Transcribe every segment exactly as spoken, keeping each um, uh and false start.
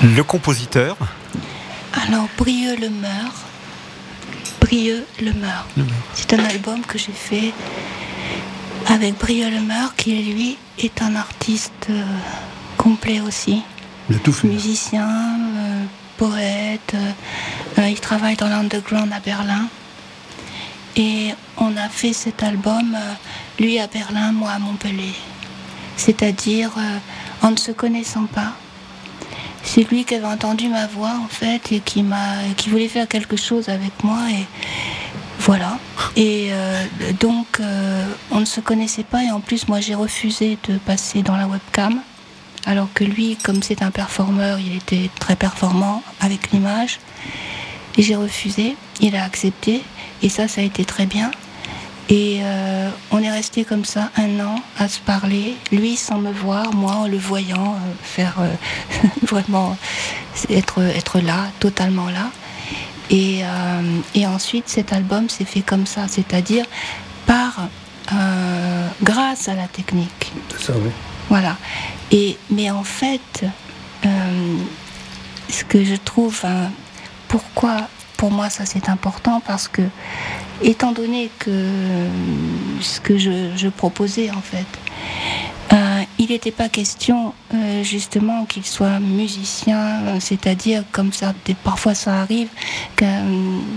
Le compositeur? Alors, Brieux le meurt. Brieux le meurt. Le meurt. C'est un album que j'ai fait avec Brieux le meurt, qui lui est un artiste euh, complet aussi. Il a tout fait. Musicien, euh, poète. Euh, il travaille dans l'underground à Berlin. Et on a fait cet album, euh, lui à Berlin, moi à Montpellier. C'est-à-dire euh, en ne se connaissant pas. C'est lui qui avait entendu ma voix en fait et qui m'a, qui voulait faire quelque chose avec moi et voilà. Et euh, donc euh, on ne se connaissait pas et en plus moi j'ai refusé de passer dans la webcam, alors que lui, comme c'est un performeur, il était très performant avec l'image et j'ai refusé. Il a accepté et ça, ça a été très bien. Et euh, on est resté comme ça un an à se parler, lui sans me voir, moi en le voyant, euh, faire euh, vraiment être, être là, totalement là. Et, euh, et ensuite cet album s'est fait comme ça, c'est-à-dire par, euh, grâce à la technique. C'est ça, oui. Voilà. Et, mais en fait, euh, ce que je trouve, hein, pourquoi pour moi ça c'est important, parce que étant donné que ce que je, je proposais en fait, euh, il n'était pas question euh, justement qu'il soit musicien, c'est-à-dire comme ça, parfois ça arrive, qu'un,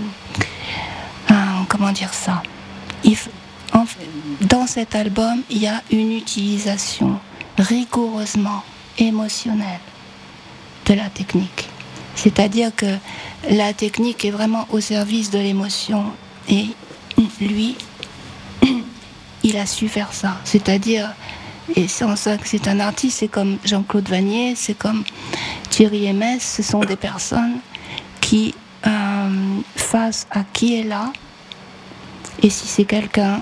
un, comment dire ça, il, en, dans cet album il y a une utilisation rigoureusement émotionnelle de la technique. C'est-à-dire que la technique est vraiment au service de l'émotion. Et lui, il a su faire ça. C'est-à-dire, et c'est en ça que c'est un artiste, c'est comme Jean-Claude Vannier, c'est comme Thierry Hermès, ce sont des personnes qui, euh, face à qui est là, et si c'est quelqu'un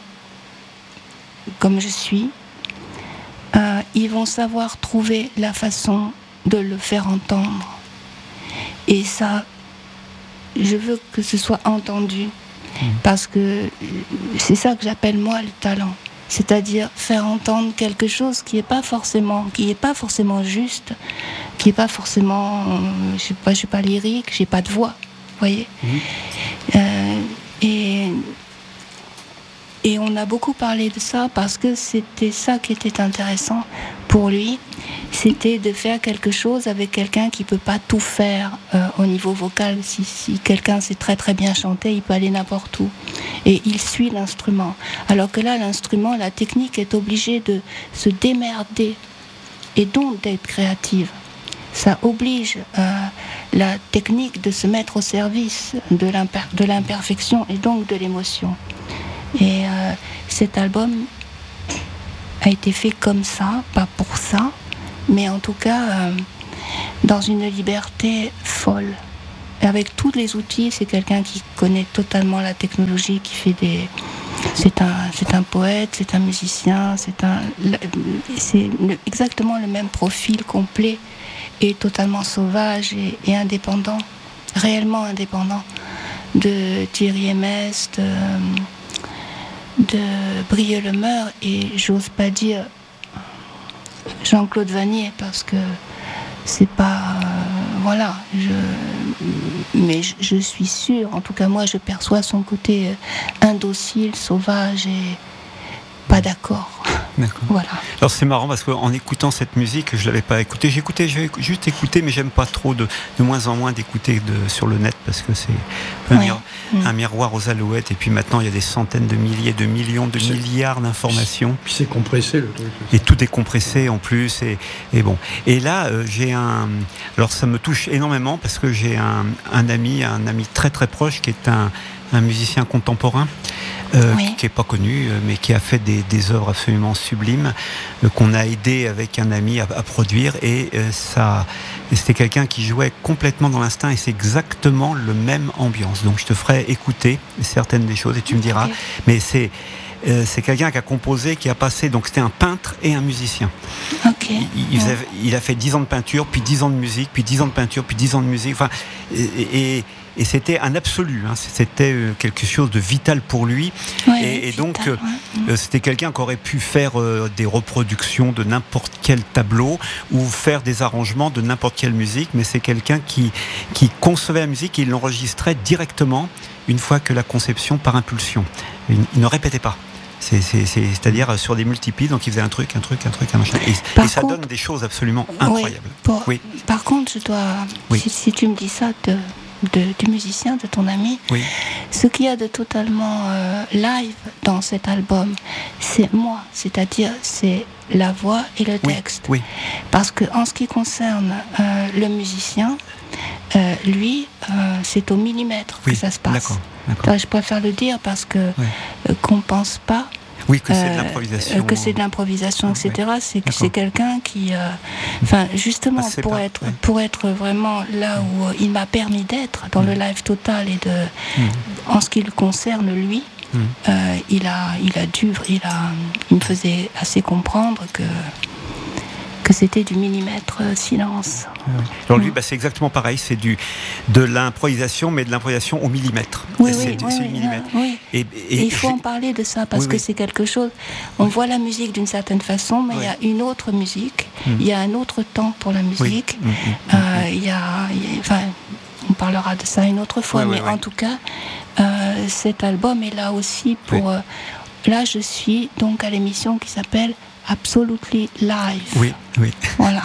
comme je suis, euh, ils vont savoir trouver la façon de le faire entendre. Et ça, je veux que ce soit entendu, mmh. parce que c'est ça que j'appelle moi le talent. C'est-à-dire faire entendre quelque chose qui n'est pas forcément, qui n'est pas forcément juste, qui n'est pas forcément, je sais pas, je suis pas lyrique, j'ai pas de voix, vous voyez. Mmh. Euh, et et on a beaucoup parlé de ça parce que c'était ça qui était intéressant pour lui. C'était de faire quelque chose avec quelqu'un qui ne peut pas tout faire euh, au niveau vocal. Si, si quelqu'un sait très très bien chanter, il peut aller n'importe où. Et il suit l'instrument. Alors que là, l'instrument, la technique est obligée de se démerder et donc d'être créative. Ça oblige euh, la technique de se mettre au service de, l'imper- de l'imperfection et donc de l'émotion. Et euh, cet album a été fait comme ça, pas pour ça, mais en tout cas euh, dans une liberté folle. Et avec tous les outils, c'est quelqu'un qui connaît totalement la technologie, qui fait des... C'est un, c'est un poète, c'est un musicien, c'est, un, c'est le, exactement le même profil complet et totalement sauvage et, et indépendant, réellement indépendant, de Thierry Hermès, de... de Brieux le meurt, et j'ose pas dire Jean-Claude Vannier parce que c'est pas euh, voilà je, mais je, je suis sûre, en tout cas moi je perçois son côté indocile, sauvage et pas d'accord. D'accord. Voilà. Alors c'est marrant parce qu'en écoutant cette musique, je l'avais pas écoutée. J'écoutais, j'ai juste écouté, mais j'aime pas trop de, de moins en moins d'écouter de, sur le net parce que c'est un, ouais. mir, mmh. un miroir aux alouettes. Et puis maintenant, il y a des centaines de milliers, de millions, de c'est, milliards d'informations. Puis c'est compressé le truc. Et tout est compressé en plus. Et, et bon. Et là, euh, j'ai un. Alors ça me touche énormément parce que j'ai un, un ami, un ami très très proche qui est un, un musicien contemporain. Euh, oui. qui n'est pas connu, euh, mais qui a fait des, des œuvres absolument sublimes, euh, qu'on a aidé avec un ami à, à produire, et euh, ça, et c'était quelqu'un qui jouait complètement dans l'instinct, et c'est exactement le même ambiance. Donc je te ferai écouter certaines des choses, et tu me diras. Okay. Mais c'est euh, c'est quelqu'un qui a composé, qui a passé, donc c'était un peintre et un musicien. Okay. Il, il, faisait, il a fait dix ans de peinture, puis dix ans de musique, puis dix ans de peinture, puis dix ans de musique. Enfin, et, et et c'était un absolu, hein, c'était quelque chose de vital pour lui. Ouais, et, et vital, donc, ouais. euh, c'était quelqu'un qui aurait pu faire euh, des reproductions de n'importe quel tableau ou faire des arrangements de n'importe quelle musique, mais c'est quelqu'un qui, qui concevait la musique et il l'enregistrait directement une fois que la conception par impulsion. Il, il ne répétait pas. C'est, c'est, c'est, c'est-à-dire sur des multipistes, donc il faisait un truc, un truc, un truc, un machin. Et, et ça contre, donne des choses absolument incroyables. Oui, pour, oui. Par contre, je dois, oui. si, si tu me dis ça de, de, du musicien, de ton ami, oui. ce qu'il y a de totalement euh, live dans cet album, c'est moi, c'est-à-dire c'est la voix et le texte. Oui. Oui. Parce que en ce qui concerne euh, le musicien, euh, lui, euh, c'est au millimètre oui. que ça se passe. D'accord. D'accord. Je préfère le dire parce que ouais. euh, qu'on pense pas. Oui, que c'est de l'improvisation. Euh, que c'est de l'improvisation, et cetera. Oui. C'est que c'est quelqu'un qui, enfin, euh, justement, ah, pour pas, être, oui. pour être vraiment là où euh, il m'a permis d'être dans mmh. le live total et de, mmh. en ce qui le concerne lui, mmh. euh, il a, il a dû, il a, il me faisait assez comprendre que. que c'était du millimètre silence. Alors lui, bah, c'est exactement pareil, c'est du, de l'improvisation, mais de l'improvisation au millimètre. Oui, c'est, oui, c'est oui, du millimètre. Oui. Et, et, et il faut en parler de ça, parce oui, que oui. c'est quelque chose... On oui. voit la musique d'une certaine façon, mais il oui. y a une autre musique, il mm. y a un autre temps pour la musique. Il oui. mm. euh, y a... Y a enfin, on parlera de ça une autre fois, oui, mais oui, en oui. tout cas, euh, cet album est là aussi pour... Oui. Euh, là, je suis donc à l'émission qui s'appelle Absolutely Live. Oui, oui. Voilà.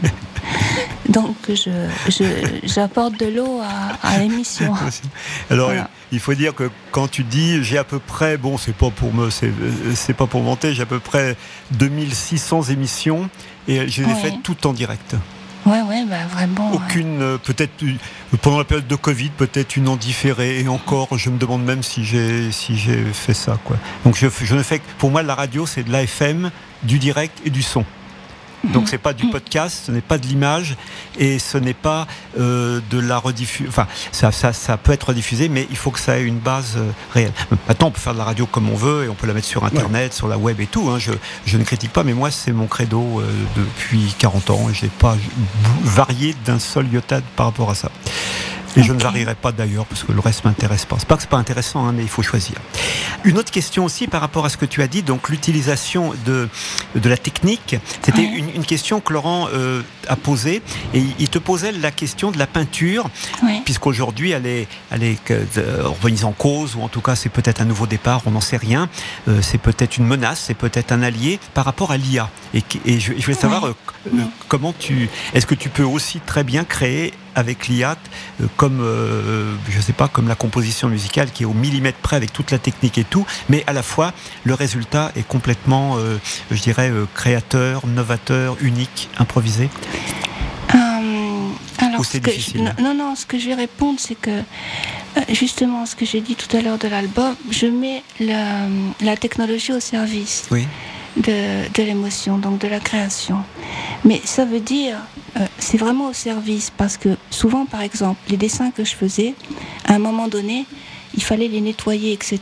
Donc, je, je, j'apporte de l'eau à, à l'émission. Alors, voilà. Il faut dire que quand tu dis, j'ai à peu près, bon, c'est pas pour me, c'est, c'est pas pour monter, j'ai à peu près deux mille six cents émissions et je les ai oui. faites toutes en direct. Ouais, ouais, bah vraiment. Aucune, ouais. euh, peut-être pendant la période de Covid, peut-être une en différé, et encore, je me demande même si j'ai, si j'ai fait ça, quoi. Donc je, je ne fais que, pour moi, la radio, c'est de l'A F M, du direct et du son. Donc c'est pas du podcast, ce n'est pas de l'image et ce n'est pas euh, de la rediffusion. Enfin, ça, ça, ça peut être rediffusé, mais il faut que ça ait une base euh, réelle. Maintenant, on peut faire de la radio comme on veut et on peut la mettre sur Internet, ouais. sur la web et tout. Hein. Je, je ne critique pas, mais moi c'est mon credo euh, depuis quarante ans et je n'ai pas varié d'un seul iota par rapport à ça. Et okay. je ne varierai pas d'ailleurs, parce que le reste ne m'intéresse pas. C'est pas que c'est pas intéressant, hein, mais il faut choisir. Une autre question aussi par rapport à ce que tu as dit, donc l'utilisation de, de la technique, c'était ouais. une, une question que Laurent euh, a posée, et il te posait la question de la peinture, ouais. puisqu'aujourd'hui elle est, elle est euh, remise en cause, ou en tout cas c'est peut-être un nouveau départ, on n'en sait rien, euh, c'est peut-être une menace, c'est peut-être un allié par rapport à l'I A. Et, et je, je voulais savoir ouais. euh, ouais. comment tu... Est-ce que tu peux aussi très bien créer avec l'I A, euh, comme, euh, je sais pas, comme la composition musicale qui est au millimètre près avec toute la technique et tout, mais à la fois, le résultat est complètement, euh, je dirais, euh, créateur, novateur, unique, improvisé euh, alors, Ou c'est ce difficile que je, Non, non, ce que je vais répondre, c'est que, justement, ce que j'ai dit tout à l'heure de l'album, je mets la, la technologie au service. Oui. De, de l'émotion, donc de la création. Mais ça veut dire, euh, c'est vraiment au service, parce que souvent, par exemple, les dessins que je faisais, à un moment donné, il fallait les nettoyer, et cetera.